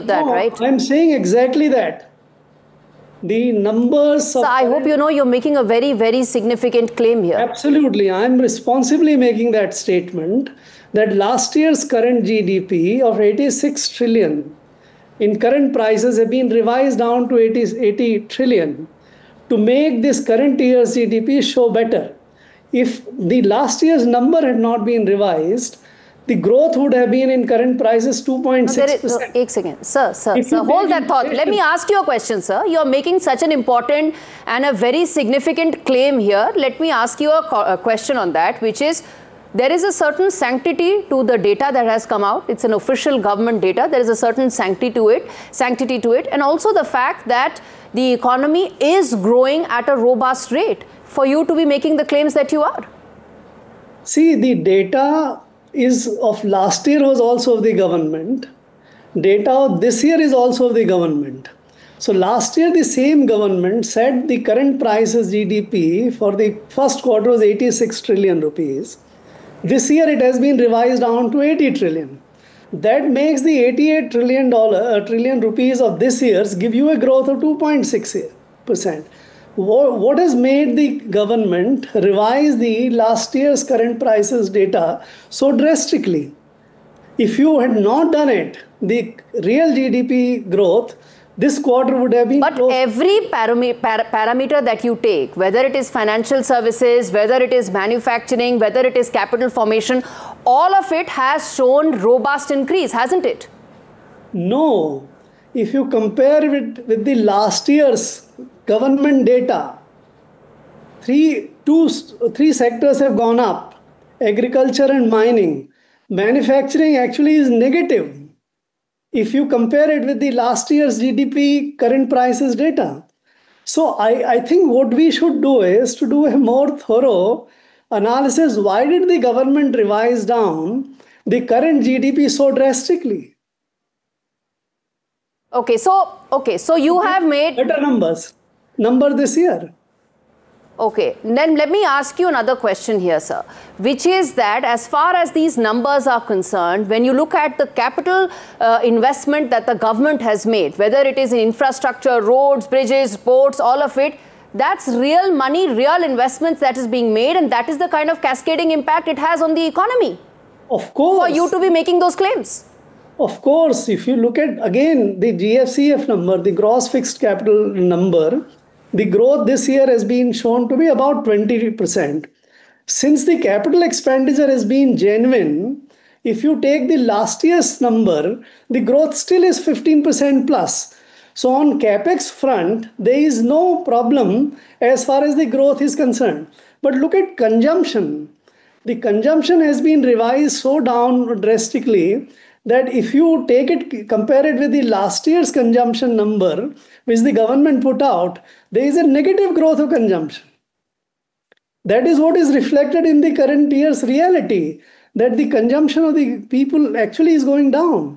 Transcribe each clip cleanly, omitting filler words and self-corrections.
that, right? I'm saying exactly that. The numbers of... So I hope you know you're making a very, very significant claim here. Absolutely. I'm responsibly making that statement that last year's current GDP of 86 trillion in current prices have been revised down to 80 trillion to make this current year's GDP show better. If the last year's number had not been revised, the growth would have been in current prices 2.6%. Ek second. Sir, hold that thought. Let me ask you a question, sir. You're making such an important and a very significant claim here. Let me ask you a question on that, which is, there is a certain sanctity to the data that has come out. It's an official government data. There is a certain sanctity to it, and also the fact that the economy is growing at a robust rate for you to be making the claims that you are. See, the data is of last year was also of the government. Data of this year is also of the government. So last year, the same government said the current prices GDP for the first quarter was 86 trillion rupees. This year, it has been revised down to 80 trillion. That makes the 88 trillion rupees of this year's give you a growth of 2.6%. What has made the government revise the last year's current prices data so drastically? If you had not done it, the real GDP growth this quarter would have been... But every parameter that you take, whether it is financial services, whether it is manufacturing, whether it is capital formation, all of it has shown robust increase, hasn't it? No. If you compare with the last year's government data, three sectors have gone up: agriculture and mining. Manufacturing actually is negative if you compare it with the last year's GDP current prices data. So I think what we should do is to do a more thorough analysis. Why did the government revise down the current GDP so drastically? Okay, so you have made better number this year. Okay, then let me ask you another question here, sir, which is that as far as these numbers are concerned, when you look at the capital investment that the government has made, whether it is in infrastructure, roads, bridges, ports, all of it, that's real money, real investments that is being made, and that is the kind of cascading impact it has on the economy. Of course. For you to be making those claims. Of course, if you look at, again, the GFCF number, the gross fixed capital number, the growth this year has been shown to be about 20%. Since the capital expenditure has been genuine, if you take the last year's number, the growth still is 15% plus. So on capex front, there is no problem as far as the growth is concerned. But look at consumption. The consumption has been revised so down drastically that if you take it, compare it with the last year's consumption number, which the government put out, there is a negative growth of consumption. That is what is reflected in the current year's reality, that the consumption of the people actually is going down.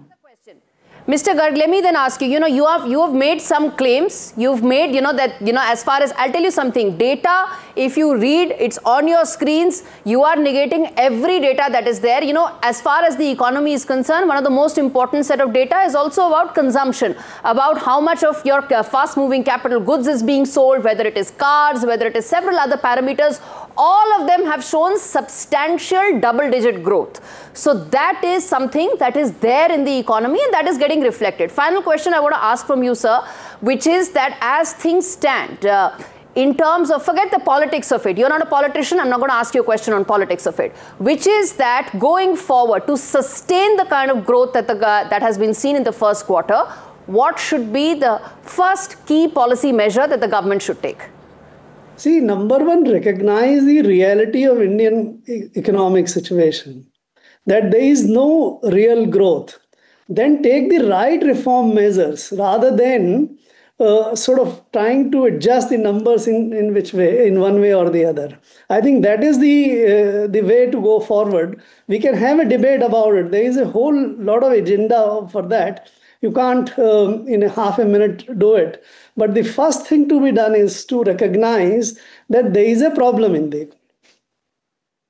Mr. Garg, let me then ask you, you have made some claims. You've made, that, as far as, I'll tell you something, data, if you read, it's on your screens, you are negating every data that is there. As far as the economy is concerned, one of the most important set of data is also about consumption, about how much of your fast-moving capital goods is being sold, whether it is cars, whether it is several other parameters. All of them have shown substantial double-digit growth. So that is something that is there in the economy and that is getting reflected. Final question I want to ask from you, sir, which is that as things stand, in terms of, forget the politics of it, you're not a politician, I'm not going to ask you a question on politics of it, which is that going forward to sustain the kind of growth that has been seen in the first quarter, what should be the first key policy measure that the government should take? See, number one, recognize the reality of Indian economic situation, that there is no real growth. Then take the right reform measures rather than sort of trying to adjust the numbers in which way, in one way or the other. I think that is the way to go forward. We can have a debate about it. There is a whole lot of agenda for that. You can't, in a half a minute, do it. But the first thing to be done is to recognize that there is a problem in the...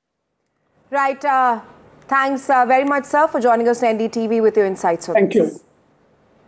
Right. Thanks very much, sir, for joining us on NDTV with your insights on this. Thank you.